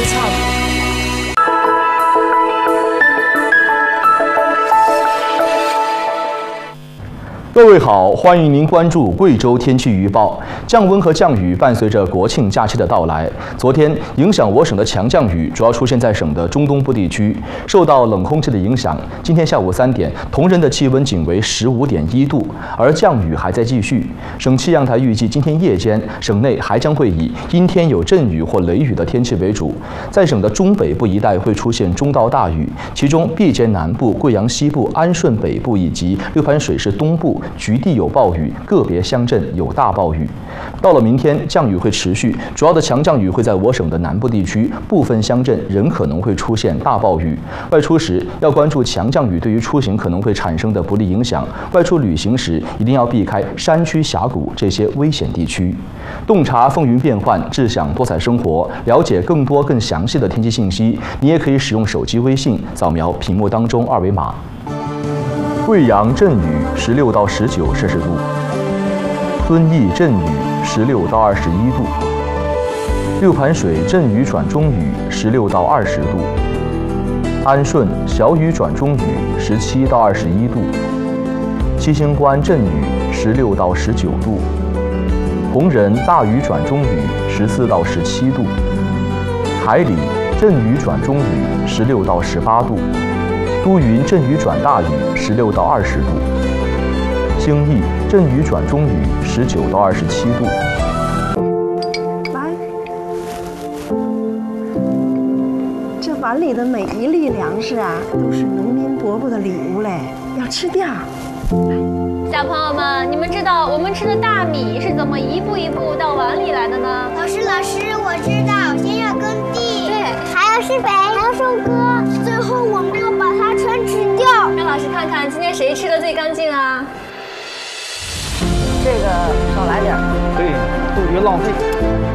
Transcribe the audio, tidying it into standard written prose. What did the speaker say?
俏皮。 各位好，欢迎您关注贵州天气预报。降温和降雨伴随着国庆假期的到来。昨天影响我省的强降雨主要出现在省的中东部地区，受到冷空气的影响，今天下午3点，铜仁的气温仅为15.1度，而降雨还在继续。省气象台预计，今天夜间省内还将会以阴天有阵雨或雷雨的天气为主，在省的中北部一带会出现中到大雨，其中毕节南部、贵阳西部、安顺北部以及六盘水市东部 局地有暴雨，个别乡镇有大暴雨。到了明天，降雨会持续，主要的强降雨会在我省的南部地区，部分乡镇仍可能会出现大暴雨。外出时要关注强降雨对于出行可能会产生的不利影响。外出旅行时一定要避开山区峡谷这些危险地区。洞察风云变幻，志向多彩生活。了解更多更详细的天气信息，你也可以使用手机微信扫描屏幕当中2维码。 贵阳阵雨16到19摄氏度，遵义阵雨16到21度，六盘水阵雨转中雨16到20度，安顺小雨转中雨17到21度，七星关阵雨16到19度，铜仁大雨转中雨14到17度，海里阵雨转中雨16到18度。 都匀阵雨转大雨16到20度，兴义阵雨转中雨19到27度。 来，这碗里的每一粒粮食啊，都是农民伯伯的礼物嘞，要吃掉。 小朋友们，你们知道我们吃的大米是怎么一步一步到碗里来的呢？ 老师，我知道，先要耕地，对，还要施肥，还要收割，最后我们要把它全吃掉。 让老师看看今天谁吃的最干净啊？ 这个少来点儿， 对，杜绝浪费。